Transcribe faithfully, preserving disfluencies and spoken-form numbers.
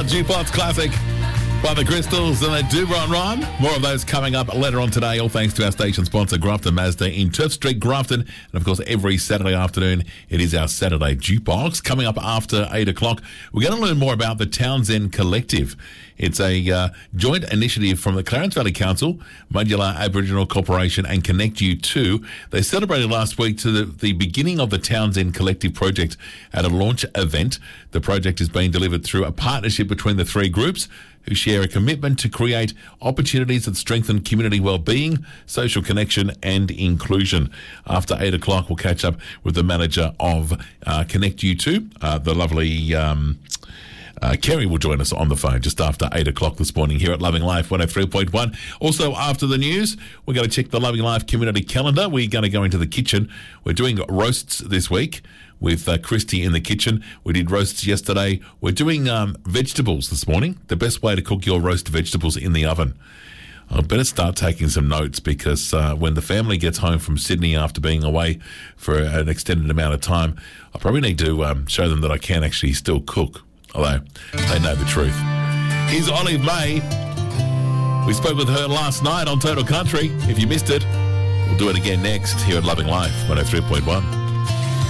Hour Jukebox Classic by the Crystals and the Dubron Ron. More of those coming up later on today, all thanks to our station sponsor, Grafton Mazda in Turf Street, Grafton. And of course, every Saturday afternoon, it is our Saturday Jukebox. Coming up after eight o'clock, we're going to learn more about the Townsend Collective. It's a uh, joint initiative from the Clarence Valley Council, Modular Aboriginal Corporation and Connect U two. They celebrated last week to the, the beginning of the Townsend Collective project at a launch event. The project is being delivered through a partnership between the three groups who share a commitment to create opportunities that strengthen community well-being, social connection and inclusion. After eight o'clock, we'll catch up with the manager of uh, Connect U two, uh, the lovely... Um, Uh, Kerry will join us on the phone just after eight o'clock this morning here at Loving Life one oh three point one. Also, after the news, we're going to check the Loving Life community calendar. We're going to go into the kitchen. We're doing roasts this week with uh, Christy in the kitchen. We did roasts yesterday. We're doing um, vegetables this morning. The best way to cook your roast vegetables in the oven. I better start taking some notes because uh, when the family gets home from Sydney after being away for an extended amount of time, I probably need to um, show them that I can actually still cook. Although they know the truth. Here's Olive May. We spoke with her last night on Total Country. If you missed it, we'll do it again next here at Loving Life one oh three point one.